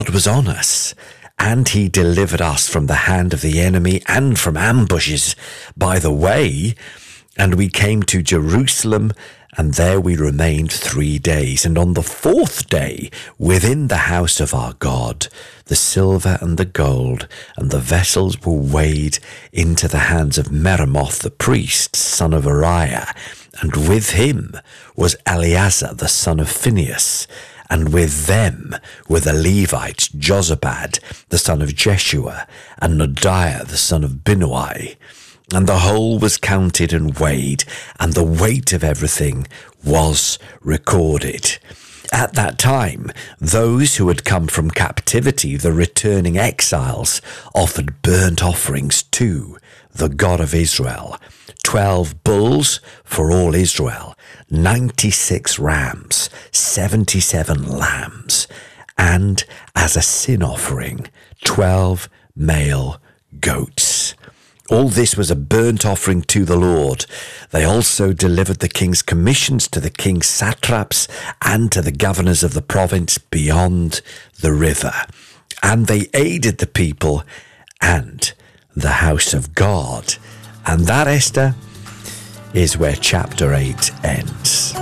was on us, and he delivered us from the hand of the enemy and from ambushes by the way. And we came to Jerusalem, and there we remained 3 days. And on the 4th day, within the house of our God, the silver and the gold and the vessels were weighed into the hands of Meremoth the priest, son of Uriah. And with him was Eleazar the son of Phinehas. And with them were the Levites, Jozabad the son of Jeshua, and Nodiah the son of Binnui. And the whole was counted and weighed, and the weight of everything was recorded. At that time, those who had come from captivity, the returning exiles, offered burnt offerings to the God of Israel, 12 bulls for all Israel, 96 rams, 77 lambs, and as a sin offering, 12 male goats. All this was a burnt offering to the Lord. They also delivered the king's commissions to the king's satraps and to the governors of the province beyond the river. And they aided the people and the house of God. And that, Esther, is where chapter 8 ends.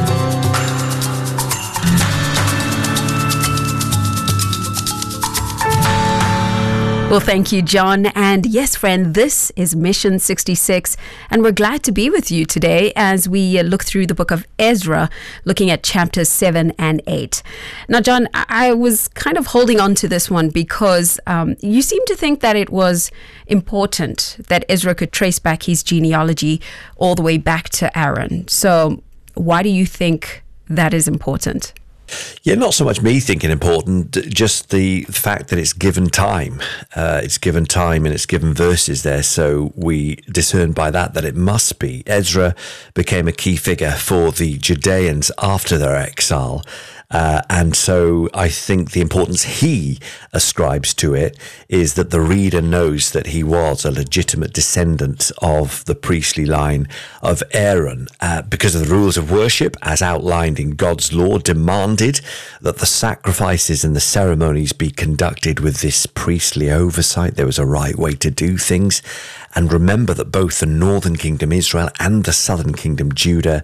Well, thank you, John. And yes, friend, this is Mission 66. And we're glad to be with you today as we look through the book of Ezra, looking at chapters 7 and 8. Now, John, I was kind of holding on to this one because you seem to think that it was important that Ezra could trace back his genealogy all the way back to Aaron. So why do you think that is important? Yeah, not so much me thinking important, just the fact that it's given time. It's given time and it's given verses there. So we discern by that it must be. Ezra became a key figure for the Judeans after their exile. And so I think the importance he ascribes to it is that the reader knows that he was a legitimate descendant of the priestly line of Aaron, because of the rules of worship as outlined in God's law demanded that the sacrifices and the ceremonies be conducted with this priestly oversight. There was a right way to do things. And remember that both the northern kingdom Israel and the southern kingdom Judah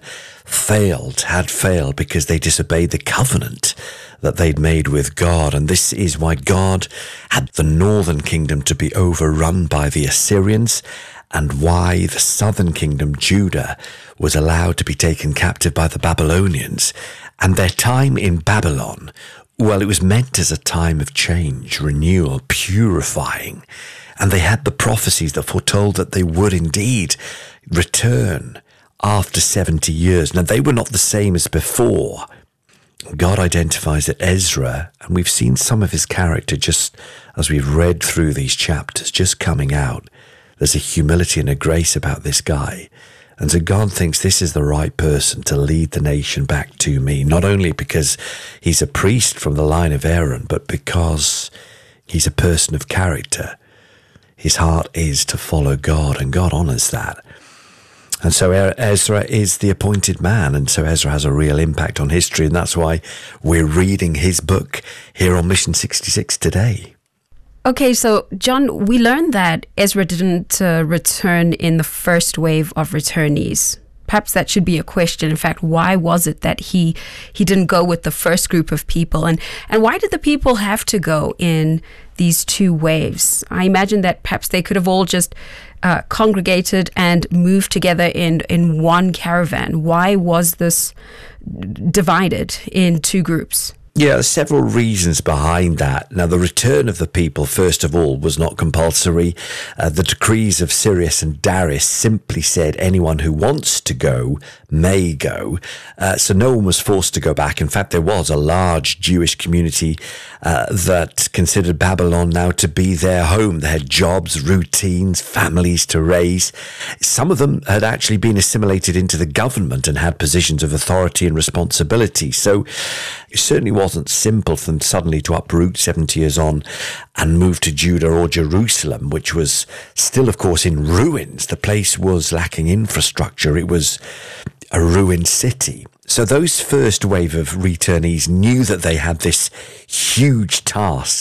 had failed because they disobeyed the covenant that they'd made with God. And this is why God had the northern kingdom to be overrun by the Assyrians, and why the southern kingdom Judah was allowed to be taken captive by the Babylonians. And their time in Babylon, well, it was meant as a time of change, renewal, purifying. And they had the prophecies that foretold that they would indeed return after 70 years. Now, they were not the same as before. God identifies that Ezra, and we've seen some of his character just as we've read through these chapters, just coming out. There's a humility and a grace about this guy. And so God thinks this is the right person to lead the nation back to me, not only because he's a priest from the line of Aaron, but because he's a person of character. His heart is to follow God, and God honors that. And so Ezra is the appointed man, and so Ezra has a real impact on history, and that's why we're reading his book here on Mission 66 today. Okay, so John, we learned that Ezra didn't return in the first wave of returnees. Perhaps that should be a question. In fact, why was it that he didn't go with the first group of people? And why did the people have to go in these two waves? I imagine that perhaps they could have all just congregated and moved together in one caravan. Why was this divided in two groups? Yeah, there's several reasons behind that. Now, the return of the people, first of all, was not compulsory. The decrees of Cyrus and Darius simply said anyone who wants to go may go. So no one was forced to go back. In fact, there was a large Jewish community that considered Babylon now to be their home. They had jobs, routines, families to raise. Some of them had actually been assimilated into the government and had positions of authority and responsibility. So it certainly wasn't simple for them suddenly to uproot 70 years on and move to Judah or Jerusalem, which was still, of course, in ruins. The place was lacking infrastructure. It was a ruined city. So those first wave of returnees knew that they had this huge task